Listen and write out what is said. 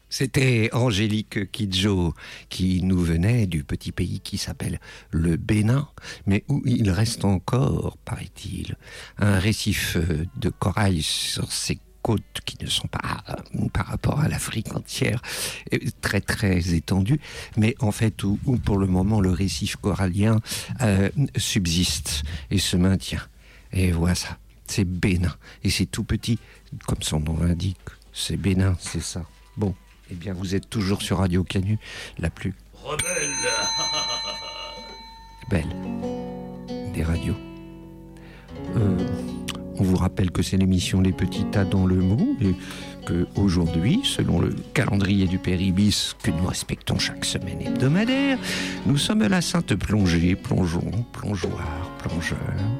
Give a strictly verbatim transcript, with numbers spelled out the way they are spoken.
C'était Angélique Kidjo qui nous venait du petit pays qui s'appelle le Bénin, mais où il reste encore, paraît-il, un récif de corail sur ses côtes qui ne sont pas, par rapport à l'Afrique entière, très très étendues, mais en fait où, où pour le moment le récif corallien euh, subsiste et se maintient. Et voilà, c'est Bénin, et c'est tout petit, comme son nom l'indique, c'est Bénin, c'est ça. Bon. Eh bien, vous êtes toujours sur Radio Canu, la plus rebelle belle des radios. Euh, on vous rappelle que c'est l'émission Les Petits Tas dans le Mou et qu'aujourd'hui, selon le calendrier du Péribis que nous respectons chaque semaine hebdomadaire, nous sommes à la Sainte Plongée, plongeons, plongeoir, plongeur.